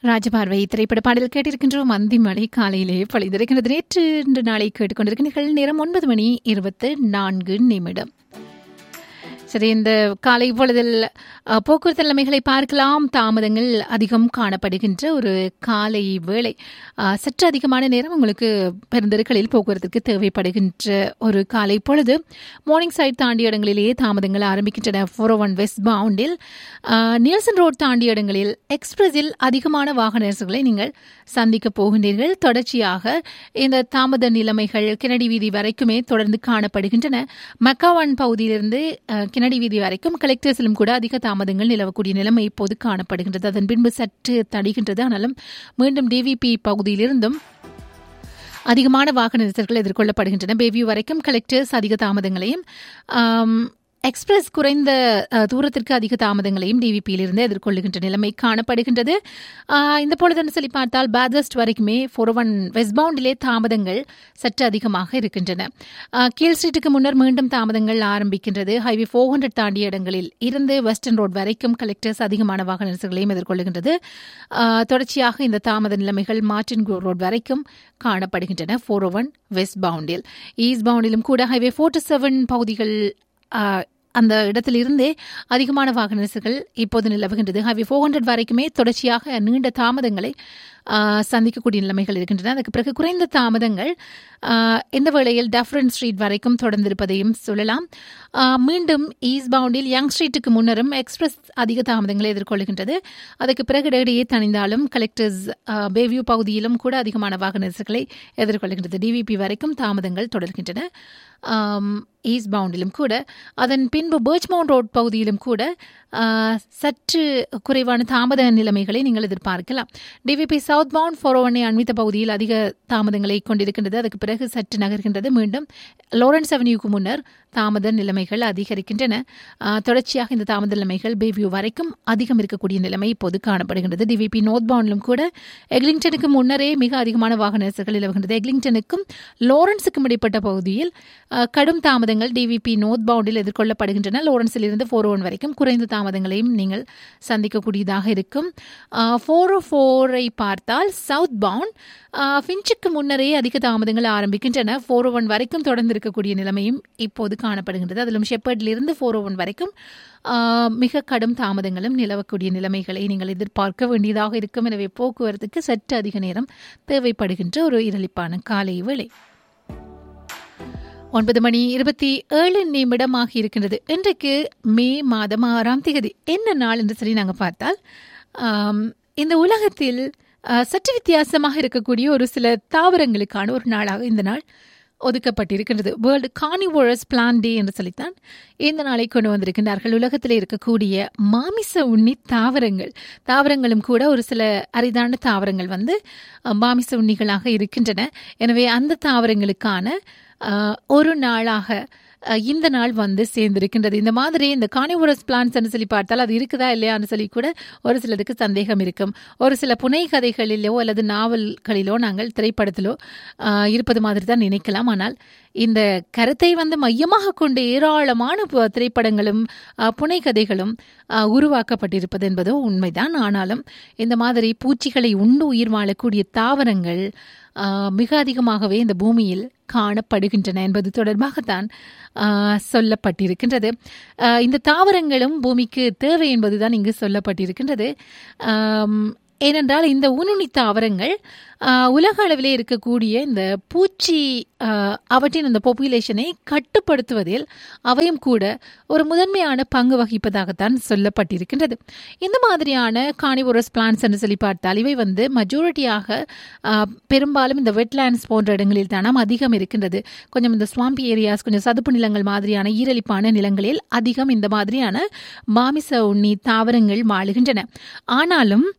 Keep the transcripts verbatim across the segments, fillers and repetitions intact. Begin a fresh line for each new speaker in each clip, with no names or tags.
ராஜபார்வை திரைப்பட பாடல் கேட்டிருக்கின்றோம். அந்தி மழை காலையிலே பொழிந்திருக்கிறது. நேற்று இன்று நாளை கேட்டுக்கொண்டிருக்கிறீர்கள். நேரம் ஒன்பது மணி இருபத்து நான்கு நிமிடம். சரி, இந்த காலை பொழுதில் போக்குவரத்து நிலைமைகளை பார்க்கலாம். தாமதங்கள் அதிகம் காணப்படுகின்ற ஒரு காலை வேளை. சற்று அதிகமான நேரம் உங்களுக்கு பெருந்தெருக்களில் போக்குவரத்துக்கு தேவைப்படுகின்ற ஒரு காலை பொழுது. மார்னிங் சைட் தாண்டிய இடங்களிலேயே தாமதங்கள் ஆரம்பிக்கின்றன. ஃபோர் ஒன் வெஸ்ட் பவுண்டில் நியல்சன் ரோட் தாண்டிய இடங்களில் எக்ஸ்பிரஸில் அதிகமான வாகன நெரிசல்களை நீங்கள் சந்திக்க போகின்றீர்கள். தொடர்ச்சியாக இந்த தாமத நிலைமைகள் கெனடி வீதி வரைக்குமே தொடர்ந்து காணப்படுகின்றன. மக்காவான் பகுதியிலிருந்து கெனடி வீதி வரைக்கும் கலெக்டர்ஸிலும் கூட அதிக தாமதங்கள் நிலவக்கூடிய நிலைமை இப்போது காணப்படுகின்றது. அதன் பின்பு சற்று தடுகின்றது. ஆனாலும் மீண்டும் டிவிபி பகுதியிலிருந்தும் அதிகமான வாகன நெரிசல்கள் எதிர்கொள்ளப்படுகின்றன. பேவியூ வரைக்கும் கலெக்டர்ஸ் அதிக தாமதங்களையும், எக்ஸ்பிரஸ் குறைந்த தூரத்திற்கு அதிக தாமதங்களையும் டிவிபியிலிருந்து எதிர்கொள்ளுகின்ற நிலைமை காணப்படுகின்றது. இந்த பொழுதுன்னு சொல்லி பார்த்தால் பேத்வெஸ்ட் வரைக்குமே ஃபோர் ஒன் வெஸ்ட் பவுண்டிலே தாமதங்கள் சற்று அதிகமாக இருக்கின்றன. கீழ் ஸ்ட்ரீட்டுக்கு முன்னர் மீண்டும் தாமதங்கள் ஆரம்பிக்கின்றது. ஹைவே ஃபோர் ஹண்ட்ரட் தாண்டிய இடங்களில் இருந்து வெஸ்டர்ன் ரோட் வரைக்கும் கலெக்டர்ஸ் அதிகமான வாகன நெரிசல்களையும் எதிர்கொள்ளுகின்றது. தொடர்ச்சியாக இந்த தாமத நிலைமைகள் மார்டின் ரோட் வரைக்கும் காணப்படுகின்றன. ஃபோர் ஒன் வெஸ்ட் பவுண்டில் ஈஸ்ட் பவுண்டிலும் கூட ஹைவே ஃபோர்ட்டி செவன் பகுதிகள் அந்த இடத்திலிருந்தே அதிகமான வாகன நெரிசல்கள் இப்போது நிலவுகின்றது. ஹைவே ஃபோர் ஹண்ட்ரட் வரைக்குமே தொடர்ச்சியாக நீண்ட தாமதங்களை சந்திக்கக்கூடிய நிலைமைகள் இருக்கின்றன. அதுக்கு பிறகு குறைந்த தாமதங்கள் இந்த வேளையில் டஃப்ரன் ஸ்ட்ரீட் வரைக்கும் தொடர்ந்திருப்பதையும் சொல்லலாம். மீண்டும் ஈஸ்ட் பவுண்டில் யங் ஸ்ட்ரீட்டுக்கு முன்னரும் எக்ஸ்பிரஸ் அதிக தாமதங்களை எதிர்கொள்கின்றது. அதுக்கு பிறகு இடையிடையே தணிந்தாலும் கலெக்டர்ஸ் பேவியூ பகுதியிலும் கூட அதிகமான வாகன நெரிசல்களை எதிர்கொள்கின்றது. டிவிபி வரைக்கும் தாமதங்கள் தொடர்கின்றன. ஈஸ்ட் பவுண்டிலும் கூட, அதன் பின்பு பர்ச்மவுண்ட் ரோட் பகுதியிலும் கூட சற்று குறைவான தாமத நிலைமைகளை நீங்கள் எதிர்பார்க்கலாம். டிவிபி சவுத் பவுண்ட் ஃபோர் ஒன்னை அண்மித்த பகுதியில் அதிக தாமதங்களை கொண்டிருக்கின்றது. அதுக்கு பிறகு சற்று நகர்கின்றது. மீண்டும் லாரன்ஸ் அவென்யூக்கு முன்னர் தாமத நிலைமைகள் அதிகரிக்கின்றன. தொடர்ச்சியாக இந்த தாமத நிலைமைகள் பேவியூ வரைக்கும் அதிகம் இருக்கக்கூடிய நிலைமை இப்போது காணப்படுகின்றது. டிவிபி நார்த் பவுண்டிலும் கூட எக்லிங்டனுக்கு முன்னரே மிக அதிகமான வாகன நெரிசல்கள் நிலவுகின்றது. எக்லிங்டனுக்கும் லாரன்ஸுக்கும் இடைப்பட்ட பகுதியில் கடும் தாமதங்கள் டிவிபி நார்த் பவுண்டில் எதிர்கொள்ளப்படுகின்றன. லாரன்ஸில் இருந்து ஃபோர் ஒன் வரைக்கும் குறைந்த தாமதங்களையும் நீங்கள் சந்திக்கக்கூடியதாக இருக்கும். ஃபோர் ஓ ஃபோரை பார்த்தால் சவுத் பவுண்ட் ஃபின்ச்சுக்கு முன்னரே அதிக தாமதங்கள் ஆரம்பிக்கின்றன. ஃபோர் ஓ ஒன் வரைக்கும் தொடர்ந்து இருக்கக்கூடிய நிலைமையும் இப்போது காணப்படுகின்றது. அதிலும் ஷெப்பர்ட்லிருந்து ஃபோர் ஓ ஒன் வரைக்கும் மிக கடும் தாமதங்களும் நிலவக்கூடிய நிலைமைகளை நீங்கள் எதிர்பார்க்க வேண்டியதாக இருக்கும். எனவே போக்குவரத்துக்கு சற்று அதிக நேரம் தேவைப்படுகின்ற ஒரு இரளிப்பான காலை வேளை. ஒன்பது மணி இருபத்தி ஏழு நிமிடமாக இருக்கின்றது. இன்றைக்கு மே மாதம் ஆறாம் தேதி. என்ன நாள் என்று சொல்லி நாங்கள் பார்த்தால், இந்த உலகத்தில் சற்று வித்தியாசமாக இருக்கக்கூடிய ஒரு சில தாவரங்களுக்கான ஒரு நாளாக இந்த நாள் ஒதுக்கப்பட்டிருக்கின்றது. வேர்ல்டு கார்னிவோரஸ் பிளான்ட் டே என்று சொல்லித்தான் இந்த நாளை கொண்டு வந்திருக்கின்றார்கள். உலகத்தில் இருக்கக்கூடிய மாமிச உண்ணி தாவரங்கள் தாவரங்களும் கூட ஒரு சில அரிதான தாவரங்கள் வந்து மாமிச உண்ணிகளாக இருக்கின்றன. எனவே அந்த தாவரங்களுக்கான ஒரு நாளாக இந்த நாள் வந்து சேர்ந்திருக்கின்றது. இந்த மாதிரி இந்த கார்னிவோரஸ் பிளான்ட்ஸ் சொல்லி பார்த்தால் அது இருக்குதா இல்லையான்னு சொல்லி கூட ஒரு சிலருக்கு சந்தேகம் இருக்கும். ஒரு சில புனை கதைகளிலோ அல்லது நாவல்களிலோ நாங்கள் திரைப்படத்திலோ இருப்பது மாதிரி தான் நினைக்கலாம். ஆனால் இந்த கருத்தை வந்து மையமாக கொண்டு ஏராளமான திரைப்படங்களும் புனை கதைகளும் உருவாக்கப்பட்டிருப்பது என்பதோ உண்மைதான். ஆனாலும் இந்த மாதிரி பூச்சிகளை உண்டு உயிர் வாழக்கூடிய தாவரங்கள் மிக அதிகமாகவே இந்த பூமியில் காணப்படுகின்றன என்பது தொடர்பாகத்தான் சொல்லப்பட்டிருக்கின்றது. இந்த தாவரங்களும் பூமிக்கு தேவை என்பதுதான் இங்கு சொல்லப்பட்டிருக்கின்றது. ஏனென்றால் இந்த ஊனுண்ணி தாவரங்கள் உலக அளவிலே இருக்கக்கூடிய இந்த பூச்சி அவற்றின் அந்த பாப்புலேஷனை கட்டுப்படுத்துவதில் அவையும் கூட ஒரு முதன்மையான பங்கு வகிப்பதாகத்தான் சொல்லப்பட்டிருக்கின்றது. இந்த மாதிரியான கார்னிவோரஸ் பிளான்ட்ஸ் என்று சொல்லி பார்த்தால் இவை வந்து மெஜாரிட்டியாக பெரும்பாலும் இந்த வெட்லேண்ட்ஸ் போன்ற இடங்களில் தானம் அதிகம் இருக்கின்றது. கொஞ்சம் இந்த ஸ்வாம்பி ஏரியாஸ், கொஞ்சம் சதுப்பு நிலங்கள் மாதிரியான ஈரலிப்பான நிலங்களில் அதிகம் இந்த மாதிரியான மாமிச உண்ணி தாவரங்கள் வாழுகின்றன. ஆனாலும்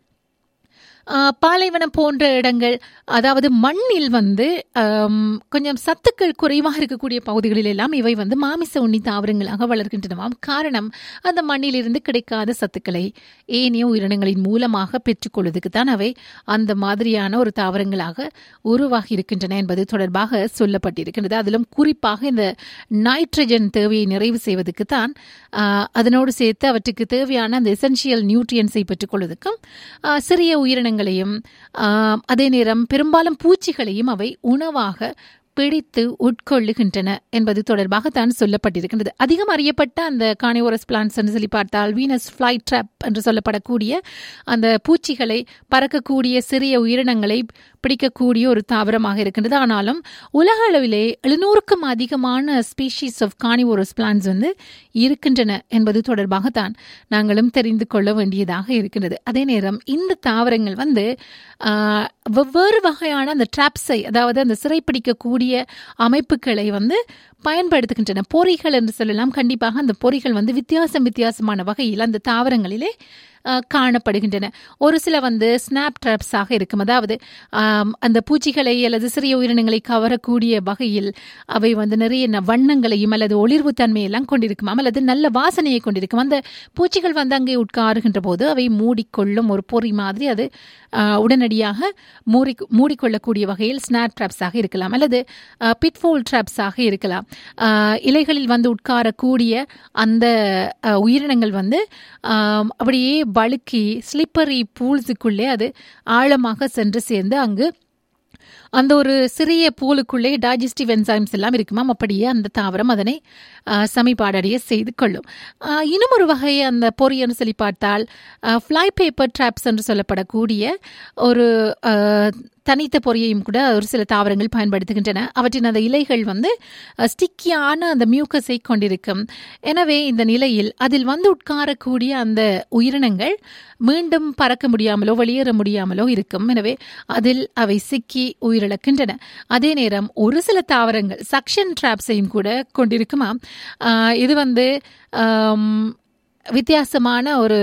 பாலைவனம் போன்ற இடங்கள், அதாவது மண்ணில் வந்து கொஞ்சம் சத்துக்கள் குறைவாக இருக்கக்கூடிய பகுதிகளில் எல்லாம் இவை வந்து மாமிச உண்ணி தாவரங்களாக வளர்கின்றனவாம். காரணம், அந்த மண்ணிலிருந்து கிடைக்காத சத்துக்களை ஏனைய உயிரினங்களின் மூலமாக பெற்றுக்கொள்வதற்கு தான் அவை அந்த மாதிரியான ஒரு தாவரங்களாக உருவாகி இருக்கின்றன என்பது தொடர்பாக சொல்லப்பட்டிருக்கின்றது. அதிலும் குறிப்பாக இந்த நைட்ரஜன் தேவையை நிறைவு செய்வதற்கு தான், அதனோடு சேர்த்து அவற்றுக்கு தேவையான அந்த எசென்சியல் நியூட்ரியன்ஸை பெற்றுக்கொள்வதற்கும் சிறிய உயிரினங்கள் உயிரினங்களையும் அதே நேரம் பெரும்பாலும் பூச்சிகளையும் அவை உணவாக பிடித்து உட்கொள்ளுகின்றன என்பது தொடர்பாக தான் சொல்லப்பட்டிருக்கின்றது. அதிகம் அறியப்பட்ட அந்த கார்னிவோரஸ் பிளான்ட்ஸ் என்று சொல்லி பார்த்தால் வீனஸ் ஃப்ளை ட்ராப் என்று சொல்லப்படக்கூடிய அந்த பூச்சிகளை பறக்கக்கூடிய சிறிய உயிரினங்களை பிடிக்கக்கூடிய ஒரு தாவரமாக இருக்கின்றது. ஆனாலும் உலக அளவிலே எழுநூறுக்கும் அதிகமான ஸ்பீஷீஸ் ஆஃப் கார்னிவோரஸ் பிளான்ட்ஸ் வந்து இருக்கின்றன என்பது தொடர்பாகத்தான் நாங்களும் தெரிந்து கொள்ள வேண்டியதாக இருக்கின்றது. அதே நேரம் இந்த தாவரங்கள் வந்து வெவ்வேறு வகையான அந்த ட்ராப்ஸை, அதாவது அந்த சிறைப்பிடிக்கக்கூடிய அமைப்புகளை வந்து பயன்படுத்துகின்றன. பொறிகள் என்று சொல்லலாம். கண்டிப்பாக அந்த பொறிகள் வந்து வித்தியாசம் வித்தியாசமான வகையில் அந்த தாவரங்களிலே காணப்படுகின்றன. ஒரு சில வந்து ஸ்னாப் ட்ராப்ஸாக இருக்கும். அதாவது அந்த பூச்சிகளை அல்லது சிறிய உயிரினங்களை கவரக்கூடிய வகையில் அவை வந்து நிறைய வண்ணங்களையும் அல்லது ஒளிர்வு தன்மையெல்லாம் கொண்டிருக்கும், அல்லது நல்ல வாசனையை கொண்டிருக்கும். அந்த பூச்சிகள் வந்து அங்கே உட்காருகின்ற போது அவை மூடிக்கொள்ளும் ஒரு பொறி மாதிரி அது உடனடியாக மூடி மூடிக்கொள்ளக்கூடிய வகையில் ஸ்னாப் ட்ராப்ஸாக இருக்கலாம், அல்லது பிட்ஃபோல் ட்ராப்ஸாக இருக்கலாம். இலைகளில் வந்து உட்காரக்கூடிய அந்த உயிரினங்கள் வந்து அப்படியே வழுக்கி ஸ்லிப்பரி பூல்ஸுக்குள்ளே அது ஆழமாக சென்று சேர்ந்து அங்கு அந்த ஒரு சிறிய பூலுக்குள்ளே டைஜஸ்டிவ் என்சைம்ஸ் எல்லாம் இருக்குமாம். அப்படியே அந்த தாவரம் அதனை சமிபாடடைய செய்து கொள்ளும். இன்னும் ஒரு வகையை அந்த பொறியன்னு சொல்லி பார்த்தால் ஃப்ளை பேப்பர் ட்ராப்ஸ் என்று சொல்லப்படக்கூடிய ஒரு தனித்த பொறியையும் கூட ஒரு சில தாவரங்கள் பயன்படுத்துகின்றன. அவற்றின் அந்த இலைகள் வந்து ஸ்டிக்கியான அந்த மியூக்கஸை கொண்டிருக்கும். எனவே இந்த நிலையில் அதில் வந்து உட்காரக்கூடிய அந்த உயிரினங்கள் மீண்டும் பறக்க முடியாமலோ வெளியேற முடியாமலோ இருக்கும். எனவே அதில் அவை சிக்கி உயிரிழக்கின்றன. அதே நேரம் ஒரு சில தாவரங்கள் சக்ஷன் ட்ராப்ஸையும் கூட கொண்டிருக்குமா. இது வந்து வித்தியாசமான ஒரு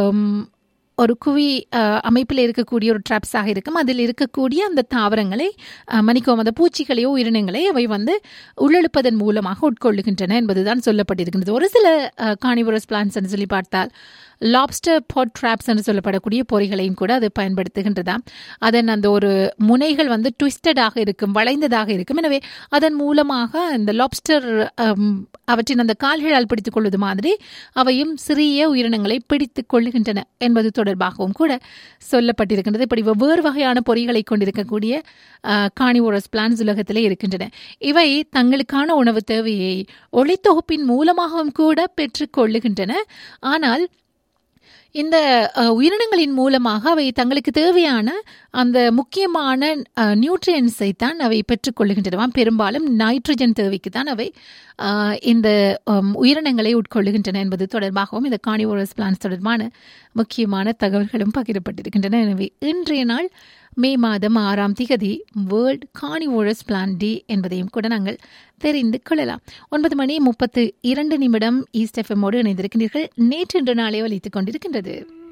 ஒரு குவி அமைப்பில் இருக்கக்கூடிய ஒரு ட்ராப்ஸாக இருக்கும். அதில் இருக்கக்கூடிய அந்த தாவரங்களை மணிக்கோம் அந்த பூச்சிகளையோ உயிரினங்களை அவை வந்து உள்ளெழுப்பதன் மூலமாக உட்கொள்ளுகின்றன என்பதுதான் சொல்லப்பட்டிருக்கின்றது. ஒரு சில கார்னிவோரஸ் பிளான்ட்ஸ் என்று சொல்லி பார்த்தால் லாப்ஸ்டர் பாட் ட்ராப்ஸ் என்று சொல்லப்படக்கூடிய பொறிகளையும் கூட அது பயன்படுத்துகின்றதா. அதன் அந்த ஒரு முனைகள் வந்து ட்விஸ்டடாக இருக்கும், வளைந்ததாக இருக்கும். எனவே அதன் மூலமாக இந்த லாப்ஸ்டர் அவற்றின் அந்த கால்களால் பிடித்துக் கொள்வது மாதிரி அவையும் சிறிய உயிரினங்களை பிடித்துக் கொள்ளுகின்றன என்பது தொடர்பாகவும் கூட சொல்லப்பட்டிருக்கின்றது. இப்படி வெவ்வேறு வகையான பொறிகளை கொண்டிருக்கக்கூடிய கார்னிவோரஸ் பிளான்ட்ஸ் உலகத்திலே இருக்கின்றன. இவை தங்களுக்கான உணவு தேவையை ஒளித்தொகுப்பின் மூலமாகவும் கூட பெற்றுக் கொள்ளுகின்றன. ஆனால் இந்த உயிரினங்களின் மூலமாக அவை தங்களுக்கு தேவையான அந்த முக்கியமான நியூட்ரியன்ஸை தான் அவை பெற்றுக்கொள்ளுகின்றன. பெரும்பாலும் நைட்ரஜன் தேவைக்கு தான் அவை இந்த உயிரினங்களை உட்கொள்ளுகின்றன என்பது தொடர்பாகவும் இந்த கார்னிவோரஸ் பிளான்ட்ஸ் தொடர்பான முக்கியமான தகவல்களும் பகிரப்பட்டிருக்கின்றன. எனவே இன்றைய நாள் மே மாதம் ஆறாம் திகதி வேர்ல்ட் கார்னிவோரஸ் பிளான்ட் டே என்பதையும் கூட நாங்கள் தெரிந்து கொள்ளலாம். ஒன்பது மணி முப்பத்து இரண்டு நிமிடம் ஈஸ்ட் எஃப்எம்மோடு இணைந்திருக்கின்றீர்கள். நேற்று இன்று நாளே ஒலித்துக் கொண்டிருக்கின்றது.